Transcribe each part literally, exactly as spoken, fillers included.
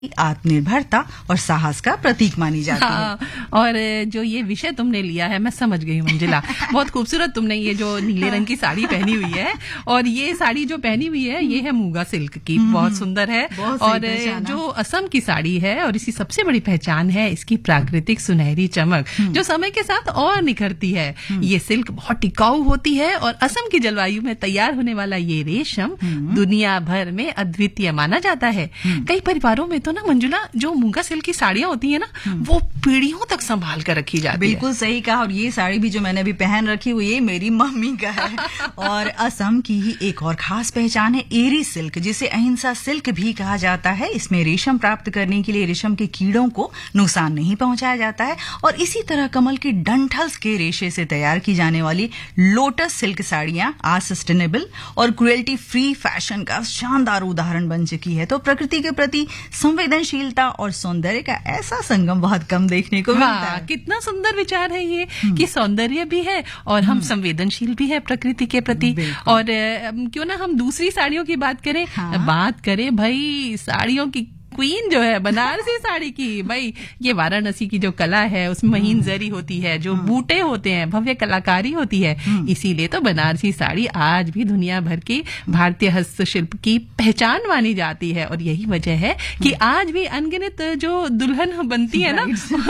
आत्मनिर्भरता और साहस का प्रतीक मानी जाती हाँ, है। और जो ये विषय तुमने लिया है मैं समझ गई मंजिला। बहुत खूबसूरत तुमने ये जो नीले रंग की साड़ी पहनी हुई है, और ये साड़ी जो पहनी हुई है ये है मूगा सिल्क की, बहुत सुंदर है। और जो असम की साड़ी है और इसकी सबसे बड़ी पहचान है इसकी प्राकृतिक सुनहरी चमक जो समय के साथ और निखरती है। ये सिल्क बहुत टिकाऊ होती है और असम की जलवायु में तैयार होने वाला ये रेशम दुनिया भर में अद्वितीय माना जाता है। कई परिवारों में तो ना मंजुला जो मूंगा सिल्क की साड़ियां होती है ना वो पीढ़ियों तक संभाल कर रखी जाती है। बिल्कुल सही कहा। और ये साड़ी भी जो मैंने अभी पहन रखी हुई है मेरी मम्मी का है। और असम की ही एक और खास पहचान है एरी सिल्क, जिसे अहिंसा सिल्क भी कहा जाता है। इसमें रेशम प्राप्त करने के लिए रेशम के कीड़ों को नुकसान नहीं पहुंचाया जाता है। और इसी तरह कमल की डंठल्स के रेशे से तैयार की जाने वाली लोटस सिल्क साड़ियां आज सस्टेनेबल और क्रुएल्टी फ्री फैशन का शानदार उदाहरण बन चुकी है। तो प्रकृति के प्रति संवेदनशीलता और सौंदर्य का ऐसा संगम बहुत कम देखने को मिलता है। कितना सुंदर विचार है ये कि सौंदर्य भी है और हम संवेदनशील भी है प्रकृति के प्रति। और क्यों ना हम दूसरी साड़ियों की बात करें। हाँ? बात करें भाई साड़ियों की क्वीन जो है बनारसी साड़ी की। भाई ये वाराणसी की जो कला है उसमें महीन जरी होती है, जो बूटे होते हैं, भव्य कलाकारी होती है। इसीलिए तो बनारसी साड़ी आज भी दुनिया भर की भारतीय हस्तशिल्प की पहचान मानी जाती है। और यही वजह है कि आज भी अनगिनत जो दुल्हन बनती है ना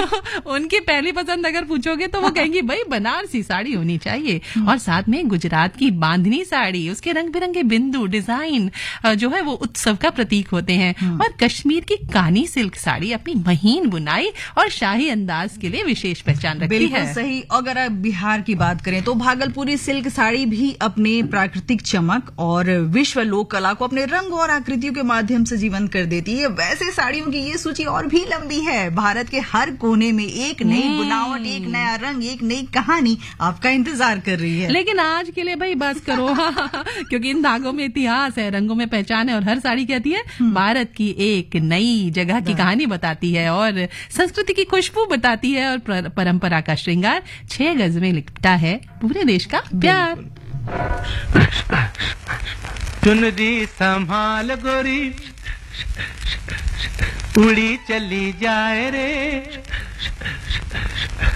उनकी पहली पसंद अगर पूछोगे तो वो कहेंगी भाई बनारसी साड़ी होनी चाहिए। और साथ में गुजरात की बांधनी साड़ी, उसके रंग बिरंगे बिंदु डिजाइन जो है वो उत्सव का प्रतीक होते हैं। और कश्मीर की कानी सिल्क साड़ी अपनी महीन बुनाई और शाही अंदाज के लिए विशेष पहचान रखती बिल्कुल है। सही। अगर आप बिहार की बात करें तो भागलपुरी सिल्क साड़ी भी अपने प्राकृतिक चमक और विश्व लोक कला को अपने रंग और आकृतियों के माध्यम से जीवंत कर देती है। वैसे साड़ियों की ये सूची और भी लंबी है। भारत के हर कोने में एक नई बुनावट, एक नया रंग, एक नई कहानी आपका इंतजार कर रही है। लेकिन आज के लिए भाई बस करो क्योंकि इन धागों में इतिहास है, रंगों में पहचान है और हर साड़ी कहती है भारत की एक नई जगह की कहानी बताती है और संस्कृति की खुशबू बताती है और परंपरा का श्रृंगार छह गज में लिपटा है पूरे देश का प्यार। चुनरी संभाल गोरी उड़ी चली जाए रे।